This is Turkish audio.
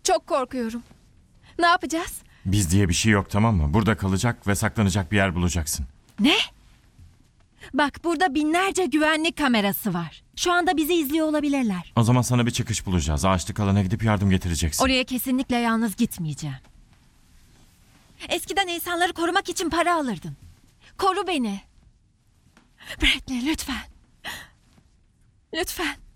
Çok korkuyorum. Ne yapacağız? Biz diye bir şey yok, tamam mı? Burada kalacak ve saklanacak bir yer bulacaksın. Ne? Bak, burada binlerce güvenlik kamerası var. Şu anda bizi izliyor olabilirler. O zaman sana bir çıkış bulacağız. Ağaçlık alana gidip yardım getireceksin. Oraya kesinlikle yalnız gitmeyeceğim. Eskiden insanları korumak için para alırdın. Koru beni. Bradley, lütfen. Lütfen.